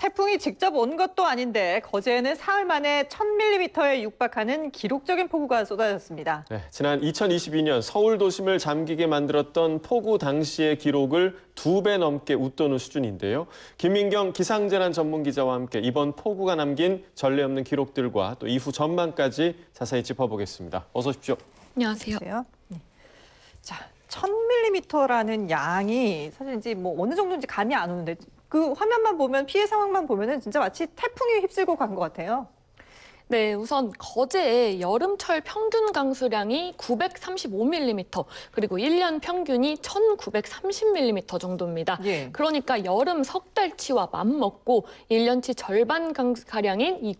태풍이 직접 온 것도 아닌데 거제에는 사흘 만에 1000mm에 육박하는 기록적인 폭우가 쏟아졌습니다. 네, 지난 2022년 서울 도심을 잠기게 만들었던 폭우 당시의 기록을 2배 넘게 웃도는 수준인데요. 김민경 기상재난 전문기자와 함께 이번 폭우가 남긴 전례 없는 기록들과 또 이후 전망까지 자세히 짚어보겠습니다. 어서 오십시오. 안녕하세요. 네. 자, 1000mm라는 양이 사실 이제 뭐 어느 정도인지 감이 안 오는데 그 화면만 보면 피해 상황만 보면은 진짜 마치 태풍이 휩쓸고 간 것 같아요. 네, 우선 거제의 여름철 평균 강수량이 935mm, 그리고 1년 평균이 1930mm 정도입니다. 예. 그러니까 여름 석 달치와 맞먹고 1년치 절반 가량인 이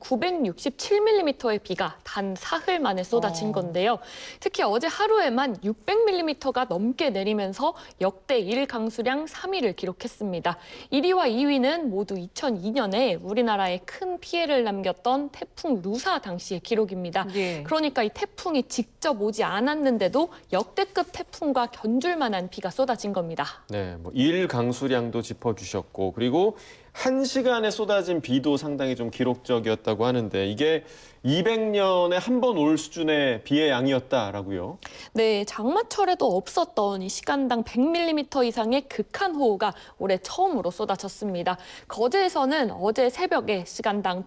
967mm의 비가 단 사흘 만에 쏟아진 건데요. 특히 어제 하루에만 600mm가 넘게 내리면서 역대 1강수량 3위를 기록했습니다. 1위와 2위는 모두 2002년에 우리나라에 큰 피해를 남겼던 태풍 루사 당시의 기록입니다. 예. 그러니까 이 태풍이 직접 오지 않았는데도 역대급 태풍과 견줄 만한 비가 쏟아진 겁니다. 네, 일 강수량도 짚어주셨고 그리고 1시간에 쏟아진 비도 상당히 좀 기록적이었다고 하는데 이게 200년에 한 번 올 수준의 비의 양이었다라고요? 네, 장마철에도 없었던 이 시간당 100mm 이상의 극한호우가 올해 처음으로 쏟아졌습니다. 거제에서는 어제 새벽에 시간당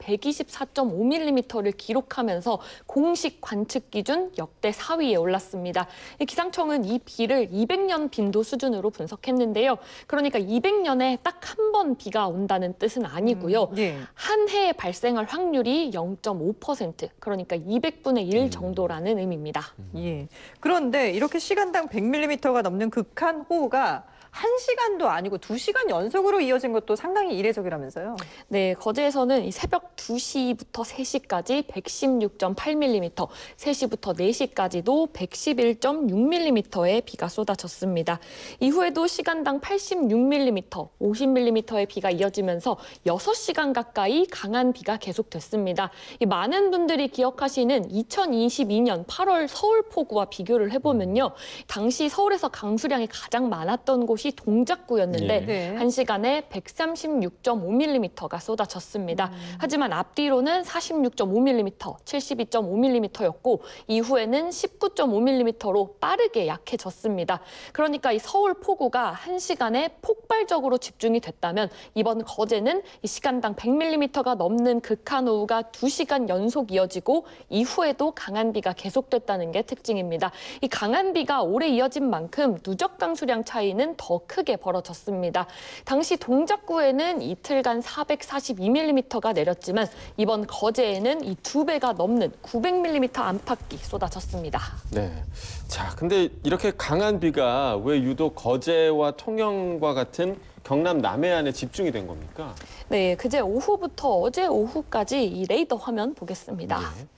124.5mm를 기록하면서 공식 관측 기준 역대 4위에 올랐습니다. 기상청은 이 비를 200년 빈도 수준으로 분석했는데요. 그러니까 200년에 딱 한 번 비가 온다는 뜻은 아니고요. 예. 한 해에 발생할 확률이 0.5%, 그러니까 200분의 1 정도라는 의미입니다. 예. 그런데 이렇게 시간당 100mm가 넘는 극한 호우가 1시간도 아니고 2시간 연속으로 이어진 것도 상당히 이례적이라면서요. 네, 거제에서는 이 새벽 2시부터 3시까지 116.8mm, 3시부터 4시까지도 111.6mm의 비가 쏟아졌습니다. 이후에도 시간당 86mm, 50mm의 비가 이어지면서 6시간 가까이 강한 비가 계속됐습니다. 많은 분들이 기억하시는 2022년 8월 서울 폭우와 비교를 해보면요. 당시 서울에서 강수량이 가장 많았던 곳이 동작구였는데 네. 1시간에 136.5mm가 쏟아졌습니다. 하지만 앞뒤로는 46.5mm, 72.5mm였고 이후에는 19.5mm로 빠르게 약해졌습니다. 그러니까 이 서울 폭우가 1시간에 폭발적으로 집중이 됐다면 이번 거제는 이 시간당 100mm가 넘는 극한호우가 2시간 연속 이어지고 이후에도 강한 비가 계속됐다는 게 특징입니다. 이 강한 비가 오래 이어진 만큼 누적 강수량 차이는 더 크게 벌어졌습니다. 당시 동작구에는 이틀간 442mm가 내렸지만 이번 거제에는 이 2배가 넘는 900mm 안팎이 쏟아졌습니다. 네. 자, 근데 이렇게 강한 비가 왜 유독 거제와 통영과 같은 경남 남해안에 집중이 된 겁니까? 네, 그제 오후부터 어제 오후까지 이 레이더 화면 보겠습니다. 네.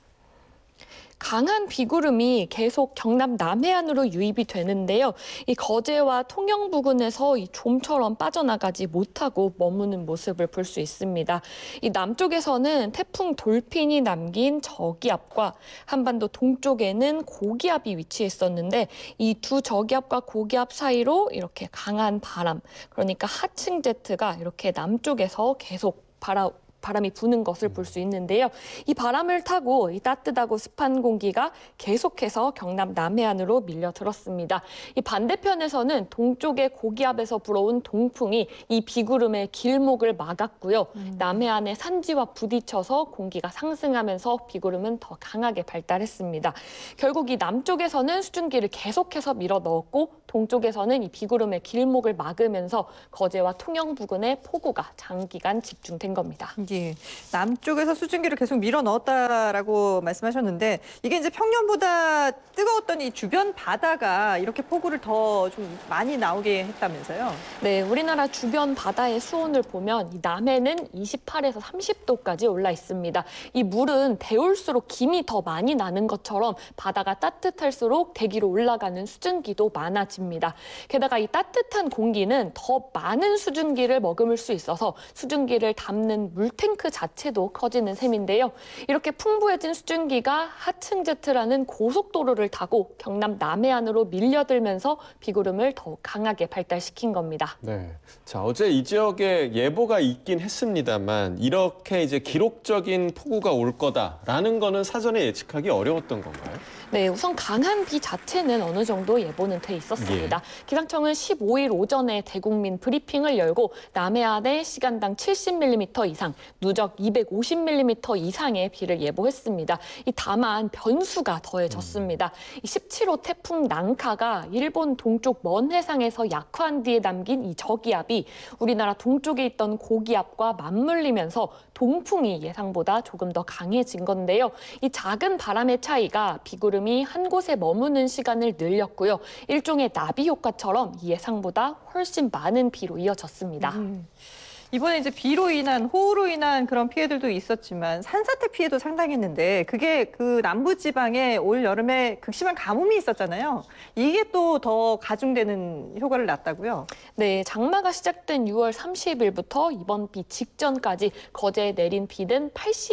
강한 비구름이 계속 경남 남해안으로 유입이 되는데요. 이 거제와 통영 부근에서 이 좀처럼 빠져나가지 못하고 머무는 모습을 볼 수 있습니다. 이 남쪽에서는 태풍 돌핀이 남긴 저기압과 한반도 동쪽에는 고기압이 위치했었는데 이 두 저기압과 고기압 사이로 이렇게 강한 바람, 그러니까 하층 제트가 이렇게 남쪽에서 계속 바람이 부는 것을 볼 수 있는데요. 이 바람을 타고 이 따뜻하고 습한 공기가 계속해서 경남 남해안으로 밀려들었습니다. 이 반대편에서는 동쪽의 고기압에서 불어온 동풍이 이 비구름의 길목을 막았고요. 남해안의 산지와 부딪혀서 공기가 상승하면서 비구름은 더 강하게 발달했습니다. 결국 이 남쪽에서는 수증기를 계속해서 밀어 넣었고 동쪽에서는 이 비구름의 길목을 막으면서 거제와 통영 부근에 폭우가 장기간 집중된 겁니다. 예. 남쪽에서 수증기를 계속 밀어 넣었다라고 말씀하셨는데 이게 이제 평년보다 뜨거웠던 이 주변 바다가 이렇게 폭우를 더 좀 많이 나오게 했다면서요? 네, 우리나라 주변 바다의 수온을 보면 이 남해는 28에서 30도까지 올라 있습니다. 이 물은 데울수록 김이 더 많이 나는 것처럼 바다가 따뜻할수록 대기로 올라가는 수증기도 많아집니다. 게다가 이 따뜻한 공기는 더 많은 수증기를 머금을 수 있어서 수증기를 담는 물질 물탱크 자체도 커지는 셈인데요. 이렇게 풍부해진 수증기가 하층제트라는 고속도로를 타고 경남 남해안으로 밀려들면서 비구름을 더욱 강하게 발달시킨 겁니다. 네. 자, 어제 이 지역에 예보가 있긴 했습니다만 이렇게 이제 기록적인 폭우가 올 거다라는 거는 사전에 예측하기 어려웠던 건가요? 네, 우선 강한 비 자체는 어느 정도 예보는 돼 있었습니다. 기상청은 15일 오전에 대국민 브리핑을 열고 남해안에 시간당 70mm 이상, 누적 250mm 이상의 비를 예보했습니다. 다만 변수가 더해졌습니다. 17호 태풍 낭카가 일본 동쪽 먼 해상에서 약화한 뒤에 남긴 이 저기압이 우리나라 동쪽에 있던 고기압과 맞물리면서 동풍이 예상보다 조금 더 강해진 건데요. 이 작은 바람의 차이가 비구름이 한 곳에 머무는 시간을 늘렸고요. 일종의 나비 효과처럼 예상보다 훨씬 많은 비로 이어졌습니다. 이번에 이제 비로 인한 호우로 인한 그런 피해들도 있었지만 산사태 피해도 상당했는데 그게 그 남부 지방에 올 여름에 극심한 가뭄이 있었잖아요. 이게 또 더 가중되는 효과를 낳았다고요? 네, 장마가 시작된 6월 30일부터 이번 비 직전까지 거제에 내린 비는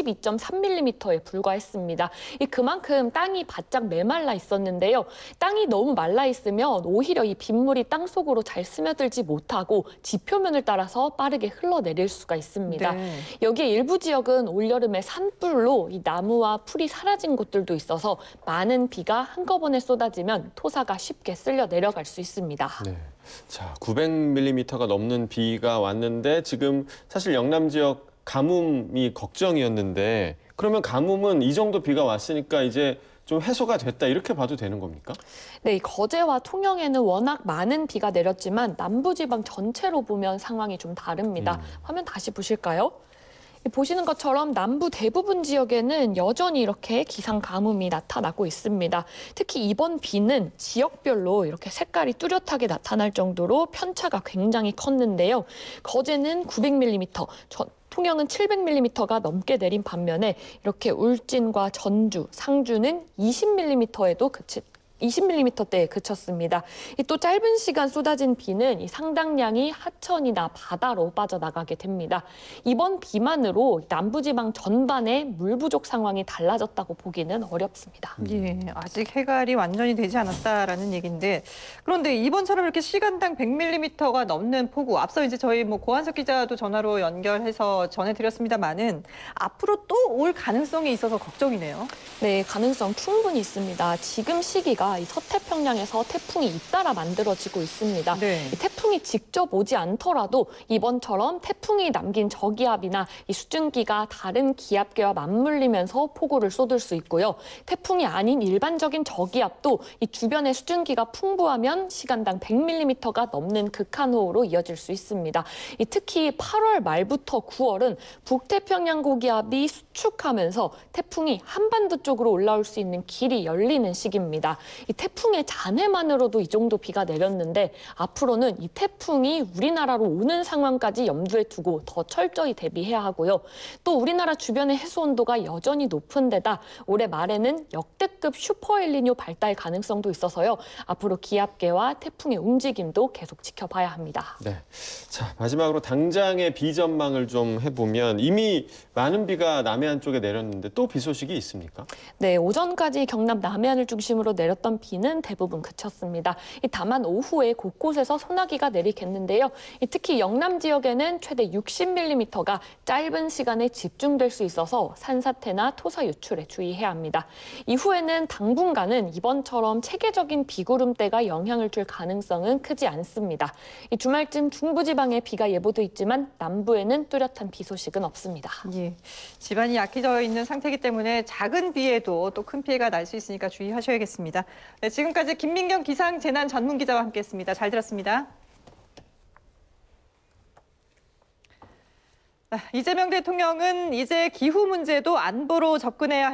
82.3mm에 불과했습니다. 그만큼 땅이 바짝 메말라 있었는데요. 땅이 너무 말라 있으면 오히려 이 빗물이 땅 속으로 잘 스며들지 못하고 지표면을 따라서 빠르게 흘러내릴 수가 있습니다. 네. 여기에 일부 지역은 올여름에 산불로 이 나무와 풀이 사라진 곳들도 있어서 많은 비가 한꺼번에 쏟아지면 토사가 쉽게 쓸려 내려갈 수 있습니다. 네. 자, 900mm가 넘는 비가 왔는데 지금 사실 영남 지역 가뭄이 걱정이었는데 그러면 가뭄은 이 정도 비가 왔으니까 이제 좀 해소가 됐다 이렇게 봐도 되는 겁니까? 네, 거제와 통영에는 워낙 많은 비가 내렸지만 남부지방 전체로 보면 상황이 좀 다릅니다. 화면 다시 보실까요? 보시는 것처럼 남부 대부분 지역에는 여전히 이렇게 기상 가뭄이 나타나고 있습니다. 특히 이번 비는 지역별로 이렇게 색깔이 뚜렷하게 나타날 정도로 편차가 굉장히 컸는데요. 거제는 900mm, 통영은 700mm가 넘게 내린 반면에 이렇게 울진과 전주, 상주는 20mm대에 그쳤습니다. 또 짧은 시간 쏟아진 비는 상당량이 하천이나 바다로 빠져나가게 됩니다. 이번 비만으로 남부지방 전반의 물 부족 상황이 달라졌다고 보기는 어렵습니다. 예, 아직 해갈이 완전히 되지 않았다라는 얘기인데 그런데 이번처럼 이렇게 시간당 100mm가 넘는 폭우 앞서 이제 저희 고한석 기자도 전화로 연결해서 전해드렸습니다만은 앞으로 또 올 가능성이 있어서 걱정이네요. 네, 가능성 충분히 있습니다. 지금 시기가 이 서태평양에서 태풍이 잇따라 만들어지고 있습니다. 네. 이 태풍이 직접 오지 않더라도 이번처럼 태풍이 남긴 저기압이나 이 수증기가 다른 기압계와 맞물리면서 폭우를 쏟을 수 있고요. 태풍이 아닌 일반적인 저기압도 이 주변에 수증기가 풍부하면 시간당 100mm가 넘는 극한호우로 이어질 수 있습니다. 특히 8월 말부터 9월은 북태평양 고기압이 수축하면서 태풍이 한반도 쪽으로 올라올 수 있는 길이 열리는 시기입니다. 이 태풍의 잔해만으로도 이 정도 비가 내렸는데 앞으로는 이 태풍이 우리나라로 오는 상황까지 염두에 두고 더 철저히 대비해야 하고요. 또 우리나라 주변의 해수 온도가 여전히 높은 데다 올해 말에는 역대급 슈퍼엘니뇨 발달 가능성도 있어서요. 앞으로 기압계와 태풍의 움직임도 계속 지켜봐야 합니다. 네. 자, 마지막으로 당장의 비 전망을 좀 해보면 이미 많은 비가 남해안 쪽에 내렸는데 또 비 소식이 있습니까? 네, 오전까지 경남 남해안을 중심으로 내렸던 비는 대부분 그쳤습니다. 다만 오후에 곳곳에서 소나기가 내리겠는데요. 특히 영남 지역에는 최대 60mm가 짧은 시간에 집중될 수 있어서 산사태나 토사 유출에 주의해야 합니다. 이후에는 당분간은 이번처럼 체계적인 비구름대가 영향을 줄 가능성은 크지 않습니다. 주말쯤 중부지방에 비가 예보돼 있지만 남부에는 뚜렷한 비 소식은 없습니다. 예, 집안이 약해져 있는 상태이기 때문에 작은 비에도 또 큰 피해가 날 수 있으니까 주의하셔야겠습니다. 네, 지금까지 김민경 기상재난 전문기자와 함께했습니다. 잘 들었습니다. 이재명 대통령은 이제 기후 문제도 안보로 접근해야